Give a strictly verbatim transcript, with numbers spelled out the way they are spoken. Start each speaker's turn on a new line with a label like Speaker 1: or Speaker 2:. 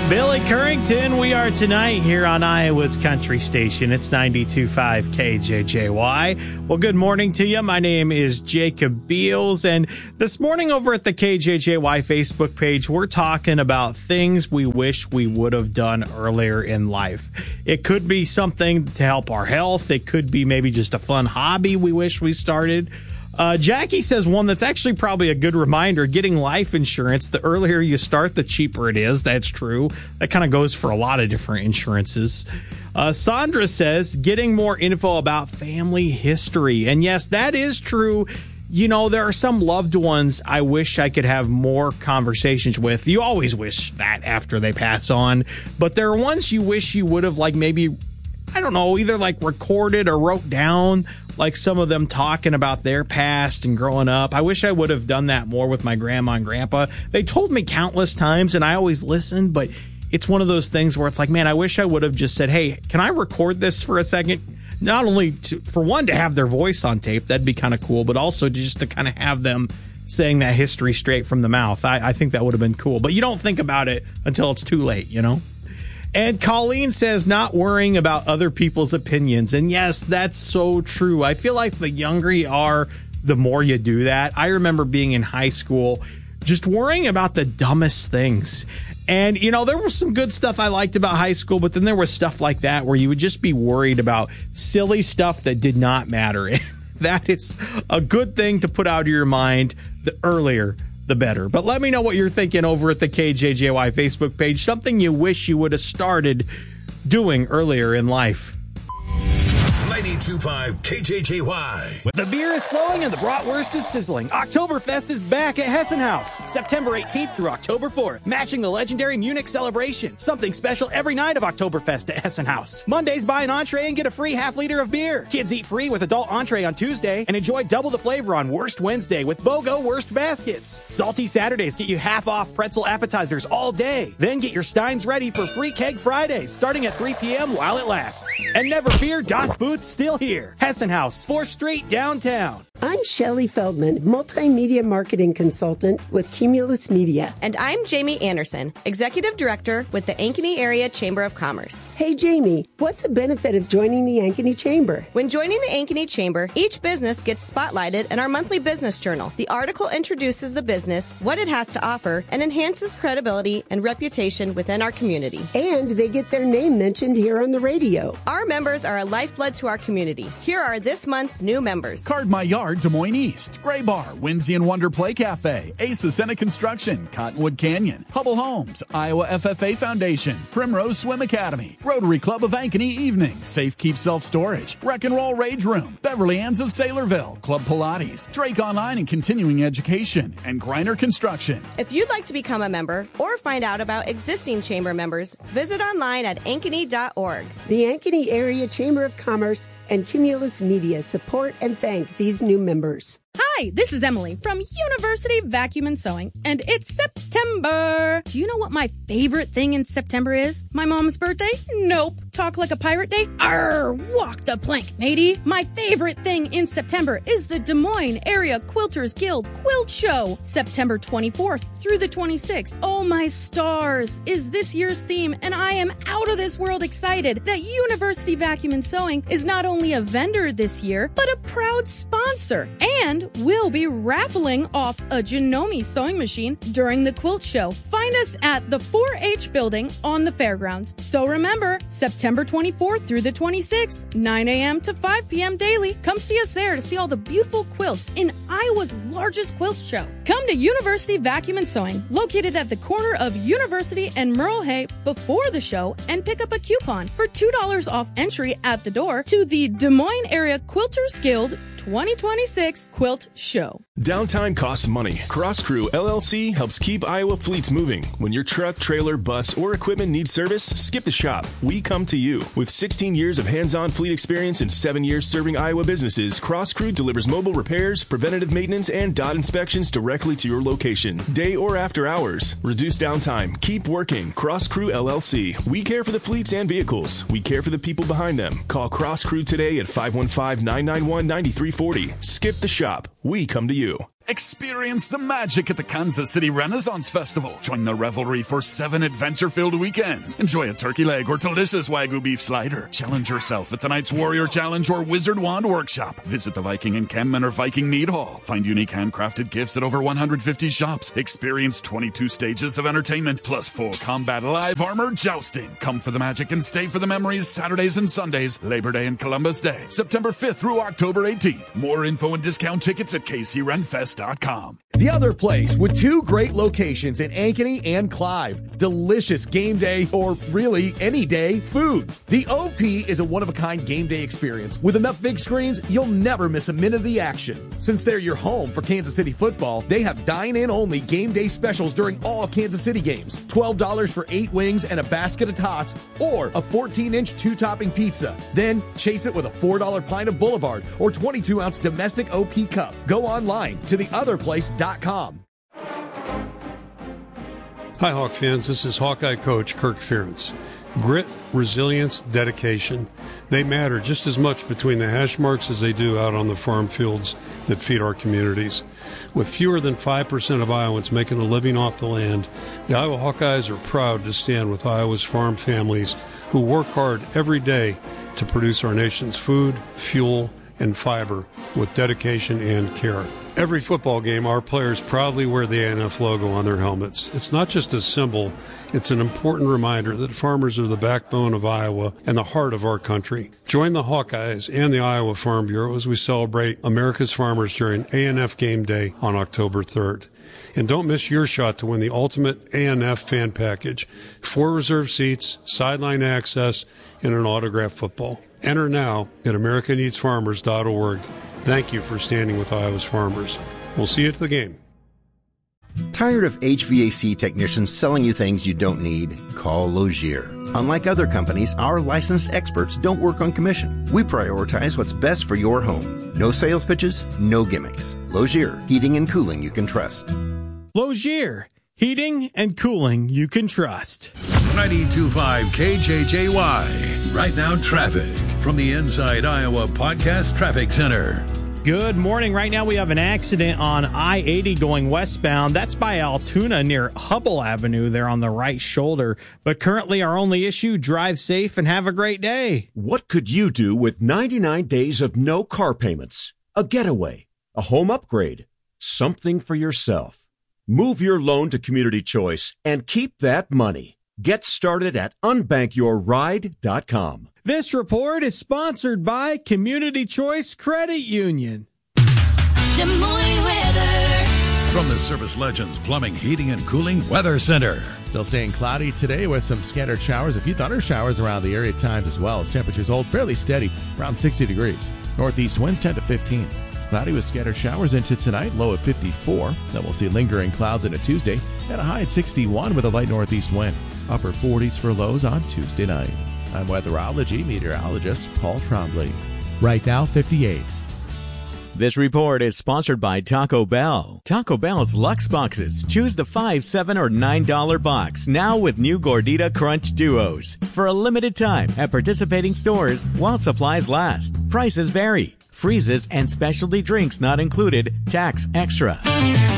Speaker 1: Billy Currington, we are tonight here on Iowa's Country Station. It's ninety-two point five K J J Y. Well, good morning to you. My name is Jacob Beals, and this morning over at the K J J Y Facebook page, we're talking about things we wish we would have done earlier in life. It could be something to help our health. It could be maybe just a fun hobby we wish we started. Uh, Jackie says one that's actually probably a good reminder, getting life insurance. The earlier you start, the cheaper it is. That's true. That kind of goes for a lot of different insurances. Uh, Sandra says getting more info about family history. And yes, that is true. You know, there are some loved ones I wish I could have more conversations with. You always wish that after they pass on. But there are ones you wish you would have, like, maybe, I don't know, either like recorded or wrote down, like some of them talking about their past and growing up. I wish I would have done that more with my grandma and grandpa. They told me countless times and I always listened, but it's one of those things where it's like, man, I wish I would have just said, hey, can I record this for a second? Not only to, for one, to have their voice on tape, that'd be kind of cool, but also just to kind of have them saying that history straight from the mouth. I, I think that would have been cool, but you don't think about it until it's too late, you know? And Colleen says not worrying about other people's opinions. And yes, that's so true. I feel like the younger you are, the more you do that. I remember being in high school, just worrying about the dumbest things. And, you know, there was some good stuff I liked about high school, but then there was stuff like that where you would just be worried about silly stuff that did not matter. And that is a good thing to put out of your mind the earlier the better. But let me know what you're thinking over at the K J J Y Facebook page. Something you wish you would have started doing earlier in life.
Speaker 2: ninety-two point five K J J Y.
Speaker 3: The beer is flowing and the bratwurst is sizzling. Oktoberfest is back at Hessen House, September eighteenth through October fourth, matching the legendary Munich celebration. Something special every night of Oktoberfest at Hessen House. Mondays, buy an entree and get a free half liter of beer. Kids eat free with adult entree on Tuesday and enjoy double the flavor on Wurst Wednesday with BOGO Wurst baskets. Salty Saturdays get you half off pretzel appetizers all day. Then get your Steins ready for free keg Fridays starting at three p.m. while it lasts. And never fear, Das Boot's still here. Hessen House, fourth Street, downtown.
Speaker 4: I'm Shelley Feldman, multimedia marketing consultant with Cumulus Media.
Speaker 5: And I'm Jamie Anderson, executive director with the Ankeny Area Chamber of Commerce.
Speaker 4: Hey, Jamie, what's the benefit of joining the Ankeny Chamber?
Speaker 5: When joining the Ankeny Chamber, each business gets spotlighted in our monthly business journal. The article introduces the business, what it has to offer, and enhances credibility and reputation within our community.
Speaker 4: And they get their name mentioned here on the radio.
Speaker 5: Our members are a lifeblood to our community. Here are this month's new members.
Speaker 6: Card My Yard, Des Moines East, Gray Bar, Whimsy and Wonder Play Cafe, Ace Ascena Construction, Cottonwood Canyon, Hubble Homes, Iowa F F A Foundation, Primrose Swim Academy, Rotary Club of Ankeny Evening, Safe Keep Self Storage, Wreck and Roll Rage Room, Beverly Ann's of Saylorville, Club Pilates, Drake Online and Continuing Education, and Griner Construction.
Speaker 5: If you'd like to become a member or find out about existing chamber members, visit online at ankeny dot org.
Speaker 4: The Ankeny Area Chamber of Commerce and Cumulus Media support and thank these new members.
Speaker 7: Hi, this is Emily from University Vacuum and Sewing, and it's September. Do you know what my favorite thing in September is? My mom's birthday? Nope. Talk like a pirate day? Arr, walk the plank, matey. My favorite thing in September is the Des Moines Area Quilters Guild Quilt Show, September twenty-fourth through the twenty-sixth. Oh my stars is this year's theme, and I am out of this world excited that University Vacuum and Sewing is not only a vendor this year, but a proud sponsor. And we'll be raffling off a Janome sewing machine during the quilt show. Find us at the four H building on the fairgrounds. So remember, September twenty-fourth through the twenty-sixth, nine a.m. to five p.m. daily. Come see us there to see all the beautiful quilts in Iowa's largest quilt show. Come to University Vacuum and Sewing, located at the corner of University and Merle Hay before the show, and pick up a coupon for two dollars off entry at the door to the Des Moines Area Quilters Guild twenty twenty-six Quilt Show.
Speaker 8: Downtime costs money. Cross Crew L L C helps keep Iowa fleets moving. When your truck, trailer, bus, or equipment needs service, skip the shop. We come to you. With sixteen years of hands-on fleet experience and seven years serving Iowa businesses, Cross Crew delivers mobile repairs, preventative maintenance, and D O T inspections directly to your location, day or after hours. Reduce downtime. Keep working. Cross Crew L L C. We care for the fleets and vehicles. We care for the people behind them. Call Cross Crew today at five one five, nine nine one, nine three four zero. Skip the shop. We come to you.
Speaker 6: Experience the magic at the Kansas City Renaissance Festival. Join the revelry for seven adventure-filled weekends. Enjoy a turkey leg or delicious Wagyu beef slider. Challenge yourself at tonight's Warrior Challenge or Wizard Wand Workshop. Visit the Viking Encampment or Viking Mead Hall. Find unique handcrafted gifts at over one hundred fifty shops. Experience twenty-two stages of entertainment, plus full combat live armor jousting. Come for the magic and stay for the memories Saturdays and Sundays, Labor Day and Columbus Day, September fifth through October eighteenth. More info and discount tickets at k c ren fest dot com.
Speaker 9: The Other Place, with two great locations in Ankeny and Clive. Delicious game day, or really any day, food. The O P is a one-of-a-kind game day experience. With enough big screens, you'll never miss a minute of the action. Since they're your home for Kansas City football, they have dine-in only game day specials during all Kansas City games. twelve dollars for eight wings and a basket of tots, or a fourteen-inch two-topping pizza. Then chase it with a four dollar pint of Boulevard or twenty-two ounce domestic O P cup. Go online to the other place dot com.
Speaker 10: Hi, Hawk fans. This is Hawkeye coach Kirk Ferentz. Grit, resilience, dedication, they matter just as much between the hash marks as they do out on the farm fields that feed our communities. With fewer than five percent of Iowans making a living off the land, the Iowa Hawkeyes are proud to stand with Iowa's farm families who work hard every day to produce our nation's food, fuel, and fiber with dedication and care. Every football game, our players proudly wear the A N F logo on their helmets. It's not just a symbol, it's an important reminder that farmers are the backbone of Iowa and the heart of our country. Join the Hawkeyes and the Iowa Farm Bureau as we celebrate America's farmers during A N F Game Day on October third. And don't miss your shot to win the ultimate A N F fan package, four reserved seats, sideline access, and an autographed football. Enter now at america needs farmers dot org. Thank you for standing with Iowa's farmers. We'll see you at the game.
Speaker 11: Tired of H V A C technicians selling you things you don't need? Call Logier. Unlike other companies, our licensed experts don't work on commission. We prioritize what's best for your home. No sales pitches, no gimmicks. Logier, heating and cooling you can trust.
Speaker 1: Logier, heating and cooling you can trust.
Speaker 2: ninety-two point five K J J Y. Right now, traffic from the Inside Iowa Podcast Traffic Center.
Speaker 1: Good morning. Right now we have an accident on I eighty going westbound. That's by Altoona near Hubble Avenue there on the right shoulder. But currently our only issue, drive safe and have a great day.
Speaker 12: What could you do with ninety-nine days of no car payments? A getaway, a home upgrade, something for yourself. Move your loan to Community Choice and keep that money. Get started at unbank your ride dot com.
Speaker 1: This report is sponsored by Community Choice Credit Union.
Speaker 13: Des Moines weather.
Speaker 2: From the Service Legends Plumbing, Heating, and Cooling Weather Center.
Speaker 14: Still staying cloudy today with some scattered showers. A few thunder showers around the area at times as well, as temperatures hold fairly steady, around sixty degrees. Northeast winds ten to fifteen. Cloudy with scattered showers into tonight, low at fifty-four. Then we'll see lingering clouds into Tuesday, and a high at sixty-one with a light northeast wind. Upper forties for lows on Tuesday night. I'm weatherology meteorologist Paul Trombley. Right now, fifty-eight.
Speaker 15: This report is sponsored by Taco Bell. Taco Bell's Luxe Boxes. Choose the five, seven, or nine dollar box. Now with new Gordita Crunch Duos. For a limited time at participating stores while supplies last. Prices vary. Freezes and specialty drinks not included. Tax extra.